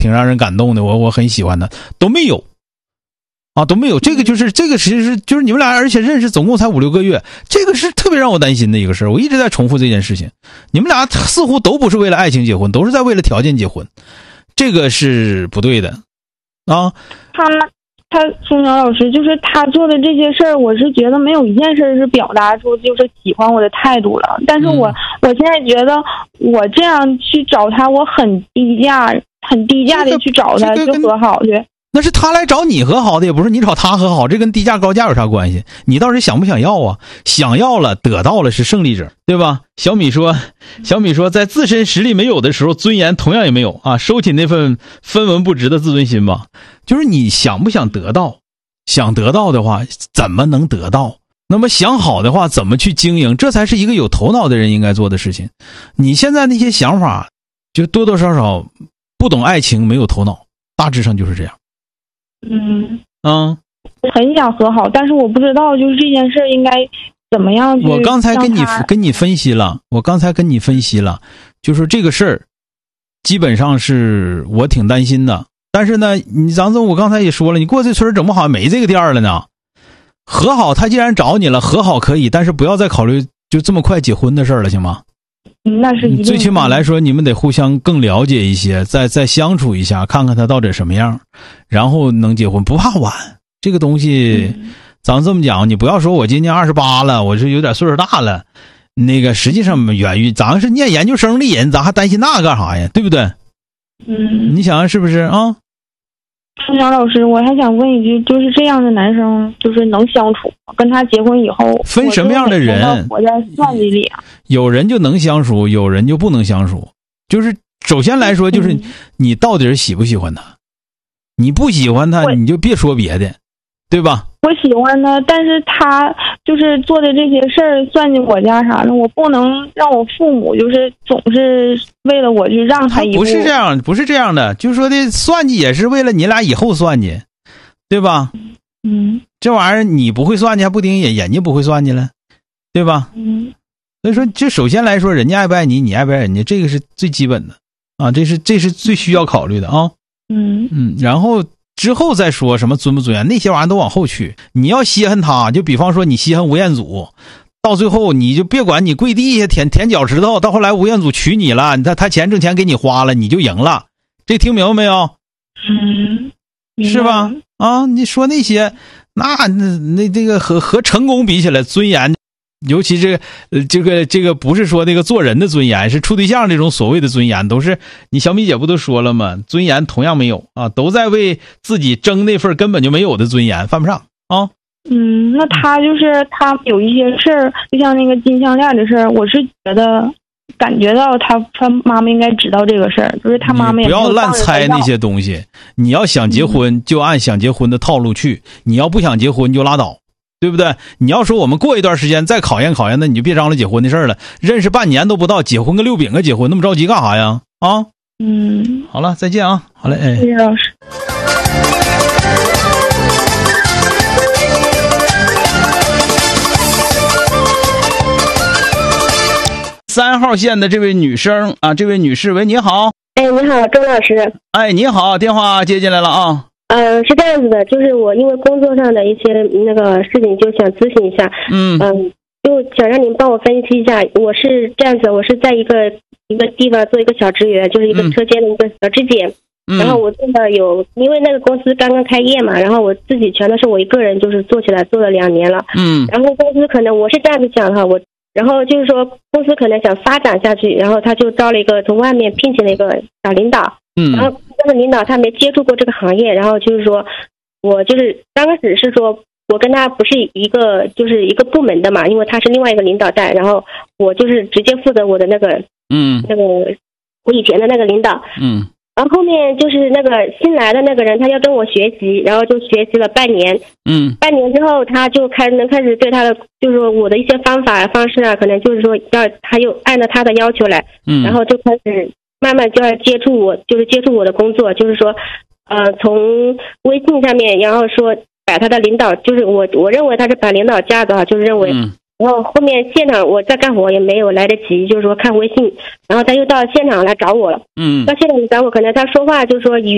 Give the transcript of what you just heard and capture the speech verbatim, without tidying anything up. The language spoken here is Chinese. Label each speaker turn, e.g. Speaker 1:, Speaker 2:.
Speaker 1: 挺让人感动的，我我很喜欢他，都没有啊，都没有。这个就是这个其实就是你们俩而且认识总共才五六个月，这个是特别让我担心的一个事儿。我一直在重复这件事情，你们俩似乎都不是为了爱情结婚，都是在为了条件结婚，这个是不对的啊。
Speaker 2: 他他宋晓老师就是他做的这些事儿，我是觉得没有一件事是表达出就是喜欢我的态度了。但是我、嗯、我现在觉得我这样去找他，我很低价很低价的去找他、这个、就和好去。
Speaker 1: 那是他来找你和好的，也不是你找他和好，这跟低价高价有啥关系？你倒是想不想要啊？想要了，得到了是胜利者，对吧？小米说，小米说，在自身实力没有的时候，尊严同样也没有啊，收起那份分文不值的自尊心吧。就是你想不想得到？想得到的话，怎么能得到？那么想好的话，怎么去经营？这才是一个有头脑的人应该做的事情。你现在那些想法，就多多少少不懂爱情，没有头脑，大致上就是这样。
Speaker 2: 嗯
Speaker 1: 嗯，
Speaker 2: 很想和好，但是我不知道就是这件事应该怎么样去。
Speaker 1: 我刚才跟你跟你分析了，我刚才跟你分析了，就是这个事儿，基本上是我挺担心的。但是呢，你张总，我刚才也说了，你过这村整不好没这个店了呢。和好，他既然找你了，和好可以，但是不要再考虑就这么快结婚的事儿了，行吗？
Speaker 2: 那是一定。
Speaker 1: 最起码来说，你们得互相更了解一些，再再相处一下，看看他到底什么样，然后能结婚，不怕晚。这个东西，嗯、咱这么讲，你不要说我今年二十八了，我是有点岁数大了，那个实际上源于咱是念研究生的人，咱还担心那干啥呀？对不对？
Speaker 2: 嗯，
Speaker 1: 你想想是不是啊？
Speaker 2: 宋晓老师，我还想问一句，就是这样的男生，就是能相处，跟他结婚以后，
Speaker 1: 分什么样的人？
Speaker 2: 活在算计里啊。
Speaker 1: 有人就能相处，有人就不能相处。就是首先来说，就是你到底是喜不喜欢他？你不喜欢他，你就别说别的，对吧？
Speaker 2: 我喜欢他，但是他就是做的这些事儿，算计我家啥的，我不能让我父母就是总是为了我去让他一步。
Speaker 1: 不是这样，不是这样的，就是说的算计也是为了你俩以后算计，对吧？
Speaker 2: 嗯，
Speaker 1: 这玩意儿你不会算计，还不顶眼眼睛不会算计了，对吧？
Speaker 2: 嗯，
Speaker 1: 所以说，就首先来说，人家爱不爱你，你爱不爱人家，这个是最基本的啊，这是这是最需要考虑的啊。
Speaker 2: 嗯
Speaker 1: 嗯，然后。之后再说什么尊不尊严，那些玩意儿都往后去。你要稀罕他，就比方说你稀罕吴彦祖，到最后你就别管你跪地下舔舔脚趾头，到后来吴彦祖娶你了，他他钱挣钱给你花了，你就赢了。这听明白没有？
Speaker 2: 嗯，
Speaker 1: 是吧？啊，你说那些，那那那这个和和成功比起来，尊严。尤其这个呃这个这个不是说那个做人的尊严，是处对象这种所谓的尊严，都是你小米姐不都说了吗？尊严同样没有啊，都在为自己争那份根本就没有的尊严，犯不上啊。
Speaker 2: 嗯，那他就是他有一些事儿，就像那个金项链的事儿，我是觉得感觉到他他妈妈应该知道这个事儿，就是他妈妈也
Speaker 1: 不要乱猜那些东西。你要想结婚、嗯、就按想结婚的套路去，你要不想结婚就拉倒。对不对？你要说我们过一段时间再考验考验，那你就别张罗结婚的事儿了。认识半年都不到，结婚个六饼个结婚，那么着急干啥呀？啊，
Speaker 2: 嗯，
Speaker 1: 好了，再见啊，好嘞，哎，
Speaker 2: 谢谢老师。
Speaker 1: 三号线的这位女生啊，这位女士，喂，你好。
Speaker 3: 哎，你好，周老师。
Speaker 1: 哎，你好，电话接进来了啊。
Speaker 3: 呃，是这样子的，就是我因为工作上的一些那个事情，就想咨询一下，
Speaker 1: 嗯
Speaker 3: 嗯、呃，就想让您帮我分析一下。我是这样子，我是在一个一个地方做一个小职员，就是一个车间的一个小质检，
Speaker 1: 嗯、
Speaker 3: 然后我做的有，因为那个公司刚刚开业嘛，然后我自己全都是我一个人，就是做起来做了两年了，
Speaker 1: 嗯，
Speaker 3: 然后公司可能我是这样子想哈，我然后就是说公司可能想发展下去，然后他就招了一个从外面聘请了一个小领导。
Speaker 1: 嗯，
Speaker 3: 然后那个领导他没接触过这个行业，然后就是说，我就是刚开始是说我跟他不是一个就是一个部门的嘛，因为他是另外一个领导在，然后我就是直接负责我的那个
Speaker 1: 嗯
Speaker 3: 那个我以前的那个领导，
Speaker 1: 嗯，
Speaker 3: 然后后面就是那个新来的那个人，他要跟我学习，然后就学习了半年，
Speaker 1: 嗯，
Speaker 3: 半年之后他就开能开始对他的就是说我的一些方法方式啊，可能就是说要他又按照他的要求来，
Speaker 1: 嗯，
Speaker 3: 然后就开始。慢慢就要接触我，就是接触我的工作，就是说，呃，从微信上面，然后说把他的领导，就是我我认为他是把领导架的，就是认为，
Speaker 1: 嗯、
Speaker 3: 然后后面现场我在干活也没有来得及，就是说看微信，然后他又到现场来找我了，
Speaker 1: 嗯，
Speaker 3: 到现场来找我，可能他说话就是说语